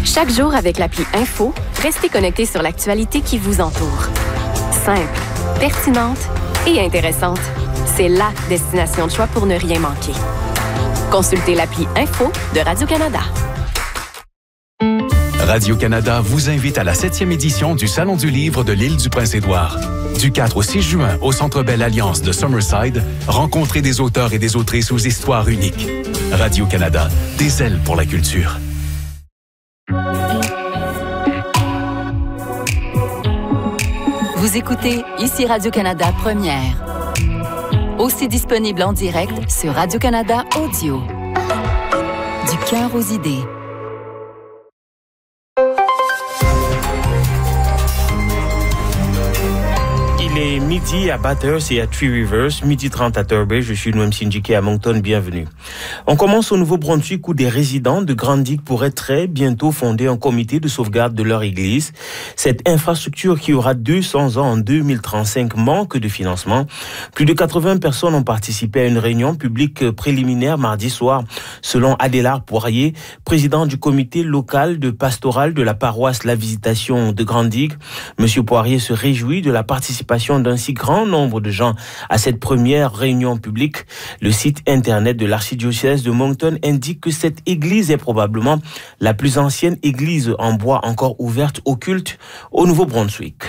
Chaque jour avec l'appli Info, restez connecté sur l'actualité qui vous entoure. Simple, pertinente et intéressante. C'est la destination de choix pour ne rien manquer. Consultez l'appli Info de Radio-Canada. Radio-Canada vous invite à la 7e édition du Salon du livre de l'île du Prince-Édouard. Du 4 au 6 juin, au Centre Bell Alliance de Summerside, rencontrez des auteurs et des autrices aux histoires uniques. Radio-Canada, des ailes pour la culture. Vous écoutez ici Radio-Canada Première. Aussi disponible en direct sur Radio-Canada Audio. Du cœur aux idées. Il est midi à Bathurst et à Three Rivers, midi 30 à Turby. Je suis Noam Sindjike à Moncton, bienvenue. On commence au Nouveau-Brunswick où des résidents de Grandic pourraient très bientôt fonder un comité de sauvegarde de leur église. Cette infrastructure qui aura 200 ans en 2035 manque de financement. Plus de 80 personnes ont participé à une réunion publique préliminaire mardi soir, selon Adélard Poirier, président du comité local de pastoral de la paroisse La Visitation de Grandic. Monsieur Poirier se réjouit de la participation d'un si grand nombre de gens à cette première réunion publique. Le site internet de l'archidiocèse de Moncton indique que cette église est probablement la plus ancienne église en bois encore ouverte au culte au Nouveau-Brunswick.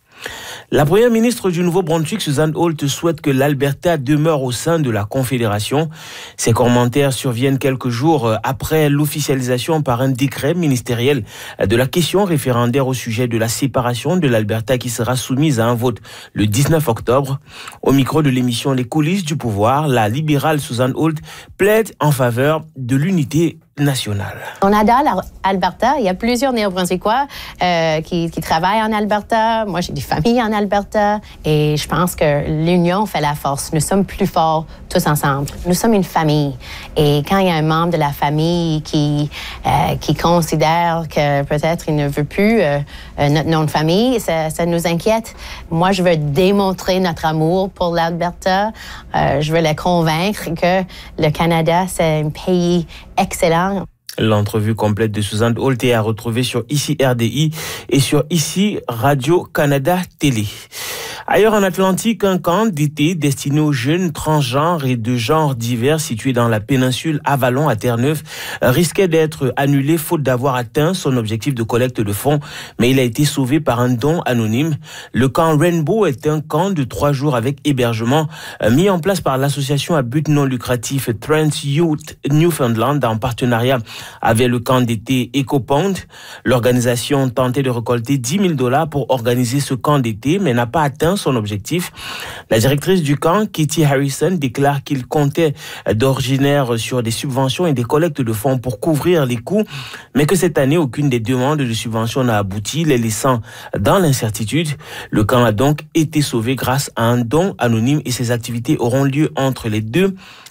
La première ministre du Nouveau-Brunswick, Susan Holt, souhaite que l'Alberta demeure au sein de la Confédération. Ces commentaires surviennent quelques jours après l'officialisation par un décret ministériel de la question référendaire au sujet de la séparation de l'Alberta qui sera soumise à un vote le 19 octobre. Au micro de l'émission Les coulisses du pouvoir, la libérale Susan Holt plaide en faveur de l'unité nationale. On adore l'Alberta. Il y a plusieurs Néo-Brunswickois qui travaillent en Alberta. Moi, j'ai des familles en Alberta. Et je pense que l'union fait la force. Nous sommes plus forts tous ensemble. Nous sommes une famille. Et quand il y a un membre de la famille qui considère que peut-être il ne veut plus notre nom de famille, ça nous inquiète. Moi, je veux démontrer notre amour pour l'Alberta. Je veux les convaincre que le Canada, c'est un pays excellent. L'entrevue complète de Suzanne Holt est à retrouver sur ICI RDI et sur ICI Radio-Canada Télé. Ailleurs en Atlantique, un camp d'été destiné aux jeunes transgenres et de genres divers situé dans la péninsule Avalon à Terre-Neuve risquait d'être annulé faute d'avoir atteint son objectif de collecte de fonds, mais il a été sauvé par un don anonyme. Le camp Rainbow est un camp de 3 jours avec hébergement mis en place par l'association à but non lucratif Trans Youth Newfoundland en partenariat avec le camp d'été EcoPond. L'organisation tentait de récolter $10,000 pour organiser ce camp d'été, mais n'a pas atteint son objectif. La directrice du camp, Kitty Harrison, déclare qu'il comptait d'originaire sur des subventions et des collectes de fonds pour couvrir les coûts, mais que cette année, aucune des demandes de subventions n'a abouti, les laissant dans l'incertitude. Le camp a donc été sauvé grâce à un don anonyme et ses activités auront lieu entre les 2